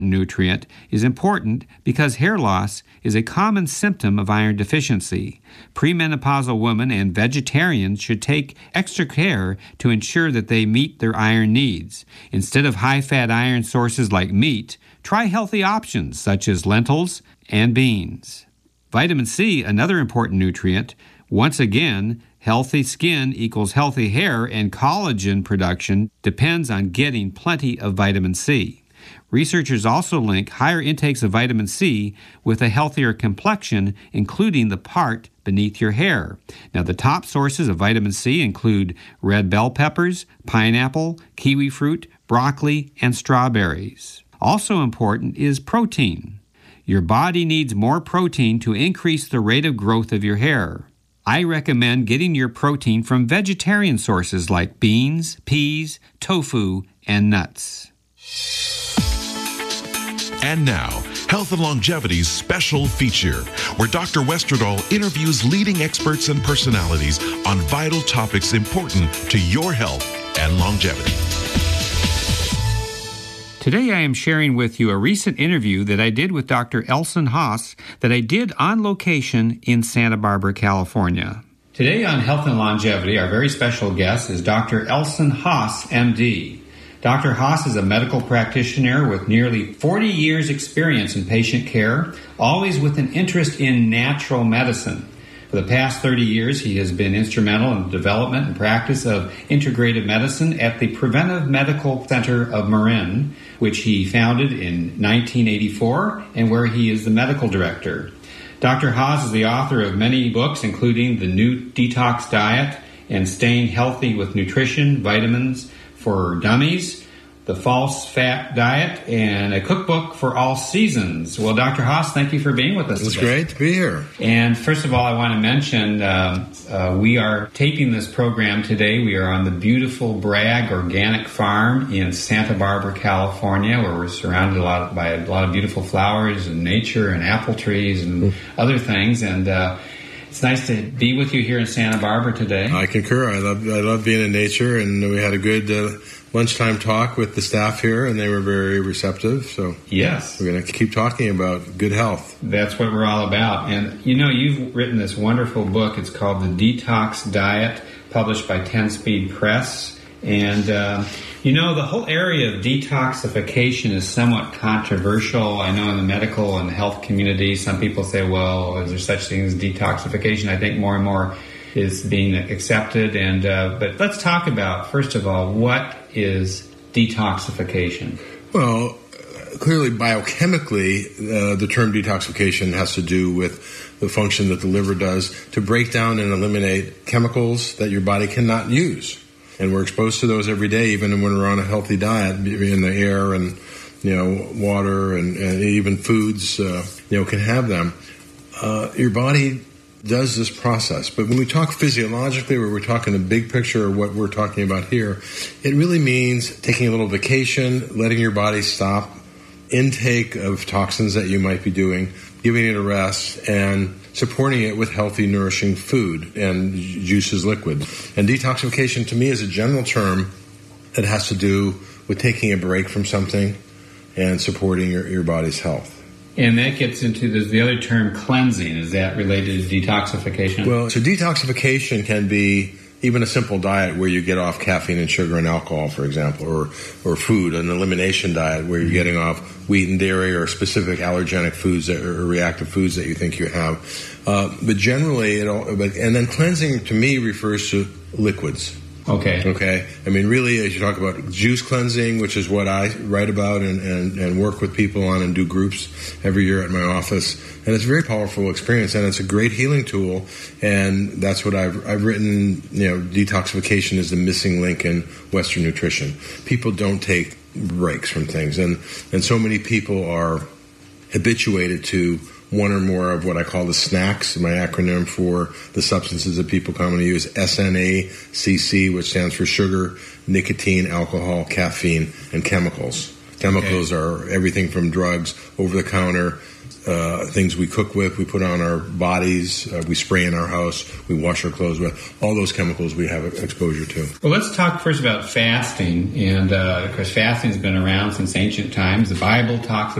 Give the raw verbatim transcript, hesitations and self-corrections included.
nutrient is important because hair loss is a common symptom of iron deficiency. Premenopausal women and vegetarians should take extra care to ensure that they meet their iron needs. Instead of high-fat iron sources like meat, try healthy options such as lentils and beans. Vitamin C, another important nutrient. Once again, healthy skin equals healthy hair, and collagen production depends on getting plenty of vitamin C. Researchers also link higher intakes of vitamin C with a healthier complexion, including the part beneath your hair. Now, the top sources of vitamin C include red bell peppers, pineapple, kiwi fruit, broccoli, and strawberries. Also important is protein. Your body needs more protein to increase the rate of growth of your hair. I recommend getting your protein from vegetarian sources like beans, peas, tofu, and nuts. And now, Health and Longevity's special feature, where Doctor Westerdahl interviews leading experts and personalities on vital topics important to your health and longevity. Today I am sharing with you a recent interview that I did with Doctor Elson Haas that I did on location in Santa Barbara, California. Today on Health and Longevity, our very special guest is Doctor Elson Haas, M D. Doctor Haas is a medical practitioner with nearly forty years experience in patient care, always with an interest in natural medicine. For the past thirty years, he has been instrumental in the development and practice of integrative medicine at the Preventive Medical Center of Marin, which he founded in nineteen eighty-four, and where he is the medical director. Doctor Haas is the author of many books, including The New Detox Diet and Staying Healthy with Nutrition, Vitamins for Dummies, The False Fat Diet, and a cookbook for all seasons. Well, Doctor Haas, thank you for being with us It's today. great to be here. And first of all, I want to mention um, uh, we are taping this program today. We are on the beautiful Bragg Organic Farm in Santa Barbara, California, where we're surrounded a lot of, by a lot of beautiful flowers and nature and apple trees and mm. other things. And uh, it's nice to be with you here in Santa Barbara today. I concur. I love I love being in nature, and we had a good uh, lunchtime talk with the staff here, and they were very receptive. So yes, we're going to keep talking about good health. That's what we're all about. And you know, you've written this wonderful book. It's called The Detox Diet, published by ten Speed Press. And uh, you know, the whole area of detoxification is somewhat controversial. I know in the medical and health community, some people say, well, is there such thing as detoxification? I think more and more is being accepted. And uh, but let's talk about, first of all, what is detoxification? Well, clearly biochemically, uh, the term detoxification has to do with the function that the liver does to break down and eliminate chemicals that your body cannot use. And we're exposed to those every day, even when we're on a healthy diet, in the air and, you know, water and, and even foods, uh, you know, can have them. Uh, your body does this process. But when we talk physiologically, or we're talking the big picture of what we're talking about here, it really means taking a little vacation, letting your body stop intake of toxins that you might be doing, giving it a rest, and supporting it with healthy, nourishing food and juices, liquids. And detoxification, to me, is a general term that has to do with taking a break from something and supporting your, your body's health. And that gets into the, the other term, cleansing. Is that related to detoxification? Well, so detoxification can be even a simple diet where you get off caffeine and sugar and alcohol, for example, or or food, an elimination diet where you're getting off wheat and dairy or specific allergenic foods that, or reactive foods that you think you have. Uh, but generally, it all, but, and then cleansing to me refers to liquids. Okay. Okay. I mean, really, as you talk about juice cleansing, which is what I write about and, and, and work with people on and do groups every year at my office. And it's a very powerful experience, and it's a great healing tool. And that's what I've, I've written, you know, detoxification is the missing link in Western nutrition. People don't take breaks from things. And, and so many people are habituated to one or more of what I call the snacks, my acronym for the substances that people commonly use, S N A C C, which stands for sugar, nicotine, alcohol, caffeine, and chemicals. Chemicals okay. are everything from drugs, over-the-counter, uh, things we cook with, we put on our bodies, uh, we spray in our house, we wash our clothes with, all those chemicals we have exposure to. Well, let's talk first about fasting. And, uh, of course, fasting has been around since ancient times. The Bible talks